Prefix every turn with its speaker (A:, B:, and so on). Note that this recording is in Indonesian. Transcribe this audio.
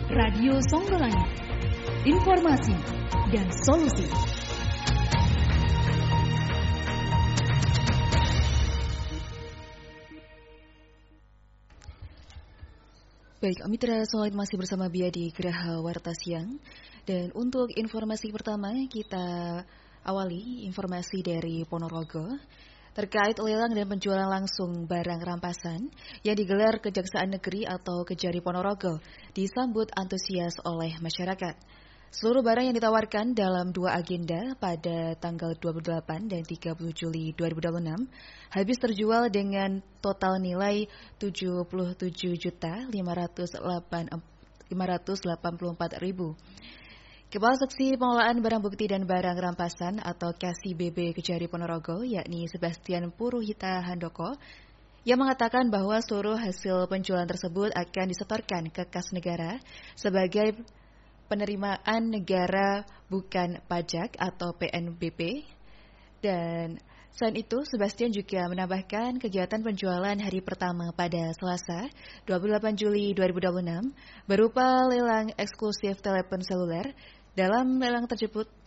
A: Radio Songgolangit, informasi dan solusi. Baik, Mitra Solid masih bersama Bia di Geraha Warta Siang. Dan untuk informasi pertama, kita awali informasi dari Ponorogo terkait lelang dan penjualan langsung barang rampasan yang digelar Kejaksaan Negeri atau Kejari Ponorogo disambut antusias oleh masyarakat. Seluruh barang yang ditawarkan dalam dua agenda pada tanggal 28 dan 30 Juli 2026 habis terjual dengan total nilai 77.584.000. Kepala Seksi Pengelolaan Barang Bukti dan Barang Rampasan atau KSBB Kejari Ponorogo, yakni Sebastian Puruhita Handoko, yang mengatakan bahwa seluruh hasil penjualan tersebut akan disetorkan ke kas negara sebagai penerimaan negara bukan pajak atau PNBP. Dan selain itu, Sebastian juga menambahkan kegiatan penjualan hari pertama pada Selasa 28 Juli 2026 berupa lelang eksklusif telepon seluler. Dalam lelang tersebut